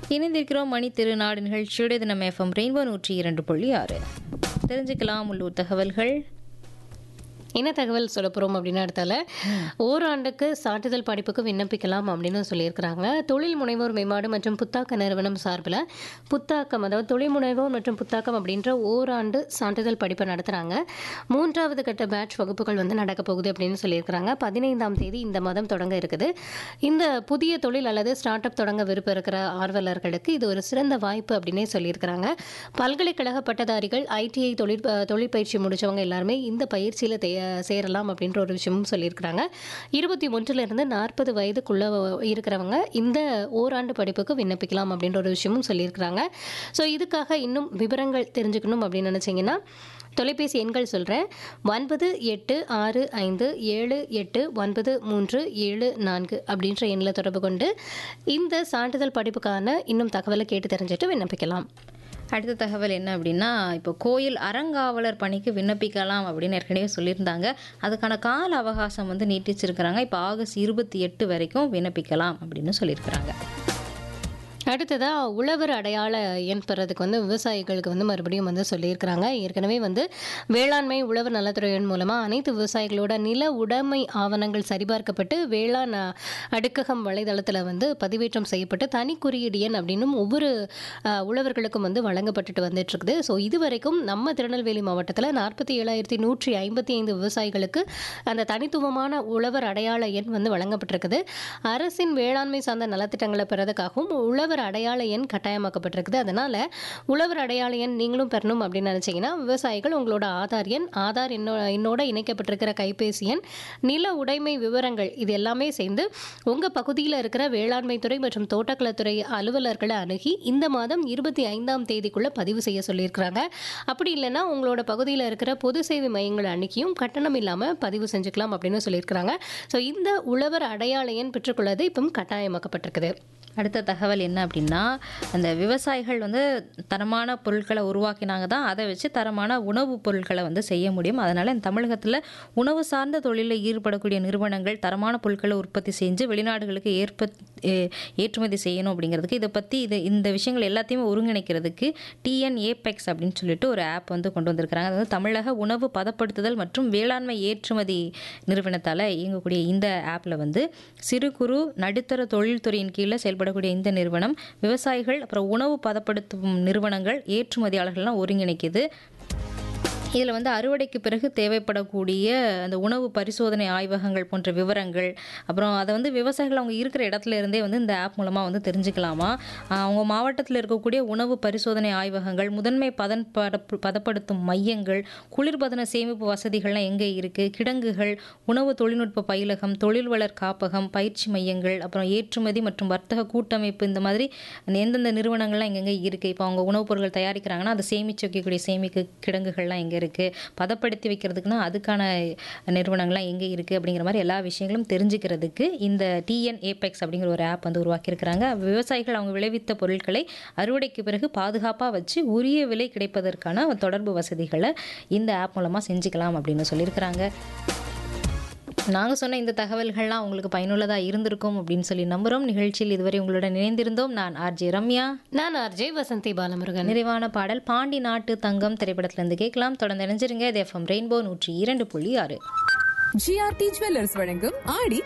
இணைந்திருக்கிறோம் மணி திருநாடு நிகழ்ச்சியோடு. இது நம்ம எஃப்எம் ரெயின்போ 102.6. தெரிஞ்சுக்கலாம் உள்ளூர் தகவல்கள். என்ன தகவல் சொல்ல போகிறோம் அப்படின்னு இடத்துல ஓராண்டுக்கு சான்றிதழ் படிப்புக்கு விண்ணப்பிக்கலாம் அப்படின்னு சொல்லியிருக்கிறாங்க. தொழில் முனைவோர் மேம்பாடு மற்றும் புத்தாக்க நிறுவனம் சார்பில் புத்தாக்கம், அதாவது தொழில் முனைவோர் மற்றும் புத்தாக்கம் அப்படின்ற ஓராண்டு சான்றிதழ் படிப்பை நடத்துகிறாங்க. 3வது கட்ட பேட்ச் வகுப்புகள் நடக்க போகுது அப்படின்னு சொல்லியிருக்கிறாங்க. 15ஆம் தேதி இந்த மாதம் தொடங்க இருக்குது. இந்த புதிய தொழில் அல்லது ஸ்டார்ட் அப் தொடங்க விருப்பம் இருக்கிற ஆர்வலர்களுக்கு இது ஒரு சிறந்த வாய்ப்பு அப்படின்னே சொல்லியிருக்கிறாங்க. பல்கலைக்கழக பட்டதாரிகள், ஐடிஐ தொழிற்பயிற்சி முடித்தவங்க எல்லாருமே இந்த பயிற்சியில் சேரலாம் அப்படின்ற ஒரு விஷயமும் சொல்லியிருக்கிறாங்க. 21லிருந்து 40 வயதுக்குள்ள இருக்கிறவங்க இந்த ஓராண்டு படிப்புக்கு விண்ணப்பிக்கலாம் அப்படின்ற ஒரு விஷயமும் சொல்லியிருக்கிறாங்க. ஸோ இதுக்காக இன்னும் விவரங்கள் தெரிஞ்சுக்கணும் அப்படின்னு நினச்சிங்கன்னா தொலைபேசி எண்கள் சொல்கிறேன். 9865789374 அப்படின்ற எண்ணில் தொடர்பு கொண்டு இந்த சான்றிதழ் படிப்புக்கான இன்னும் தகவலை கேட்டு தெரிஞ்சுட்டு விண்ணப்பிக்கலாம். அடுத்த தகவல் என்ன அப்படின்னா, இப்போ கோயில் அறங்காவலர் பணிக்கு விண்ணப்பிக்கலாம் அப்படின்னு ஏற்கனவே சொல்லியிருந்தாங்க. அதுக்கான கால அவகாசம் நீட்டிச்சிருக்கிறாங்க. இப்போ ஆகஸ்ட் 28 வரைக்கும் விண்ணப்பிக்கலாம் அப்படின்னு சொல்லியிருக்கிறாங்க. அடுத்ததாக உழவர் அடையாள எண் பெறதுக்கு விவசாயிகளுக்கு மறுபடியும் சொல்லியிருக்கிறாங்க. ஏற்கனவே வேளாண்மை உழவர் நலத்துறை எண் மூலமாக அனைத்து விவசாயிகளோட நில உடைமை ஆவணங்கள் சரிபார்க்கப்பட்டு வேளாண் அடுக்ககம் வலைதளத்தில் பதிவேற்றம் செய்யப்பட்டு தனி குறியீடு எண் அப்படின்னும் ஒவ்வொரு உழவர்களுக்கும் வழங்கப்பட்டுட்டு வந்துட்டு இருக்குது. ஸோ இதுவரைக்கும் நம்ம திருநெல்வேலி மாவட்டத்தில் 47,155 விவசாயிகளுக்கு அந்த தனித்துவமான உழவர் அடையாள எண் வழங்கப்பட்டிருக்குது. அரசின் வேளாண்மை சார்ந்த நலத்திட்டங்களை பெறதுக்காகவும் உழவர் அடையாள எண் கட்டாயமாக்கப்பட்டிருக்குது. அதனால உழவர் அடையாள எண் நீங்களும் பெறணும் அப்படின்னு நினைச்சீங்கன்னா விவசாயிகள் உங்களோட ஆதார் எண், ஆதார் எண்ணோட இணைக்கப்பட்டிருக்கிற கைபேசி எண், நில உடைமை விவரங்கள் இது எல்லாமே சேர்ந்து உங்க பகுதியில் இருக்கிற வேளாண்மை துறை மற்றும் தோட்டக்கலைத்துறை அலுவலர்களை அணுகி இந்த மாதம் 25ஆம் தேதிக்குள்ள பதிவு செய்ய சொல்லியிருக்கிறாங்க. அப்படி இல்லைன்னா உங்களோட பகுதியில் இருக்கிற பொது சேவை மையங்களை அணுகியும் கட்டணம் இல்லாமல் பதிவு செஞ்சுக்கலாம் அப்படின்னு சொல்லியிருக்கிறாங்க. ஸோ இந்த உழவர் அடையாள எண் பெற்றுக்கொள்ளது இப்போ கட்டாயமாக்கப்பட்டிருக்குது. அடுத்த தகவல் என்ன அப்படின்னா, அந்த விவசாயிகள் தரமான பொருட்களை உருவாக்கினாங்க தான் அதை வச்சு தரமான உணவுப் பொருட்களை செய்ய முடியும். அதனால் தமிழகத்தில் உணவு சார்ந்த தொழிலில் ஈடுபடக்கூடிய நிறுவனங்கள் தரமான பொருட்களை உற்பத்தி செஞ்சு வெளிநாடுகளுக்கு ஏற்றுமதி செய்யணும் அப்படிங்கிறதுக்கு இதை பற்றி இந்த விஷயங்கள் எல்லாத்தையுமே ஒருங்கிணைக்கிறதுக்கு டிஎன்ஏபெக்ஸ் அப்படின்னு சொல்லிட்டு ஒரு ஆப் கொண்டு வந்திருக்கிறாங்க. அது தமிழக உணவு பதப்படுத்துதல் மற்றும் வேளாண்மை ஏற்றுமதி நிறுவனத்தால் இயங்கக்கூடிய இந்த ஆப்பில் சிறு குறு நடுத்தர தொழில்துறையின் கீழே செயல்படக்கூடிய இந்த நிறுவனம் விவசாயிகள், அப்புறம் உணவு பதப்படுத்தும் நிறுவனங்கள், ஏற்றுமதியாளர்கள்லாம் ஒருங்கிணைக்குது. இதில் அறுவடைக்கு பிறகு தேவைப்படக்கூடிய அந்த உணவு பரிசோதனை ஆய்வகங்கள் போன்ற விவரங்கள், அப்புறம் அதை விவசாயிகள் அவங்க இருக்கிற இடத்துல இருந்தே இந்த ஆப் மூலமாக தெரிஞ்சுக்கலாமா. அவங்க மாவட்டத்தில் இருக்கக்கூடிய உணவு பரிசோதனை ஆய்வகங்கள், முதன்மை பதப்படுத்தும் மையங்கள், குளிர்பதன சேமிப்பு வசதிகள்லாம் எங்கே இருக்குது, கிடங்குகள், உணவு தொழில்நுட்ப பயிலகம், தொழில் வளர் காப்பகம், பயிற்சி மையங்கள், அப்புறம் ஏற்றுமதி மற்றும் வர்த்தக கூட்டமைப்பு, இந்த மாதிரி எந்தெந்த நிறுவனங்கள்லாம் எங்கெங்கே இருக்குது. இப்போ அவங்க உணவுப் பொருட்கள் தயாரிக்கிறாங்கன்னா அதை சேமித்து வைக்கக்கூடிய சேமிக்க கிடங்குகள்லாம் எங்கே இருக்குது, பதப்படுத்தி வைக்கிறதுக்குன்னா அதுக்கான நிறுவனங்கள்லாம் எங்கே இருக்குது அப்படிங்கிற மாதிரி எல்லா விஷயங்களும் தெரிஞ்சுக்கிறதுக்கு இந்த டிஎன்ஏபெக்ஸ் அப்படிங்கிற ஒரு ஆப் உருவாக்கியிருக்கிறாங்க. விவசாயிகள் அவங்க விளைவித்த பொருட்களை அறுவடைக்கு பிறகு பாதுகாப்பாக வச்சு உரிய விலை கிடைப்பதற்கான தொடர்பு வசதிகளை இந்த ஆப் மூலமாக செஞ்சுக்கலாம் அப்படின்னு சொல்லியிருக்கிறாங்க. நாங்கள் சொன்ன இந்த தகவல்கள்லாம் உங்களுக்கு பயனுள்ளதாக இருந்திருக்கும் அப்படின்னு சொல்லி நம்புகிறோம். நிகழ்ச்சியில் இதுவரை உங்களுடன் இணைந்திருந்தோம். நான் ஆர்ஜே ரம்யா. நான் ஆர்ஜே வசந்தி பாலமுருகன். நிறைவான பாடல் பாண்டி நாட்டு தங்கம் திரைப்படத்திலிருந்து கேட்கலாம். தொடர்ந்து இணைஞ்சிருங்க. இது எஃப்எம் ரெயின்போ 102.6. ஜிஆர்டி ஜுவல்லர்ஸ் வழங்கும் ஆடி